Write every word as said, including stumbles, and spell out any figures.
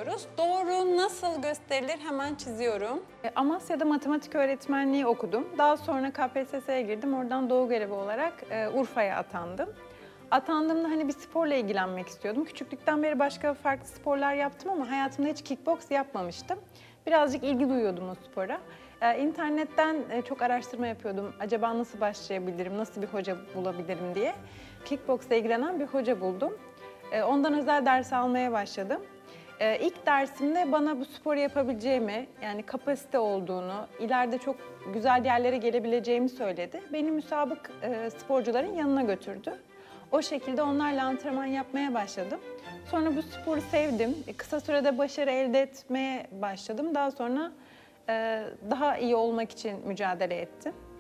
çiziyoruz. Doğru nasıl gösterilir hemen çiziyorum. E, Amasya'da matematik öğretmenliği okudum. Daha sonra K P S S'ye girdim. Oradan doğu görevi olarak e, Urfa'ya atandım. Atandığımda hani bir sporla ilgilenmek istiyordum. Küçüklükten beri başka farklı sporlar yaptım ama hayatımda hiç kickbox yapmamıştım. Birazcık ilgi duyuyordum o spora. Ee, internetten e, çok araştırma yapıyordum. Acaba nasıl başlayabilirim, nasıl bir hoca bulabilirim diye. Kickboxla ilgilenen bir hoca buldum. Ee, ondan özel ders almaya başladım. Ee, ilk dersimde bana bu sporu yapabileceğimi, yani kapasite olduğunu, ileride çok güzel yerlere gelebileceğimi söyledi. Beni müsabık e, sporcuların yanına götürdü. O şekilde onlarla antrenman yapmaya başladım. Sonra bu sporu sevdim. Kısa sürede başarı elde etmeye başladım. Daha sonra e, daha iyi olmak için mücadele ettim.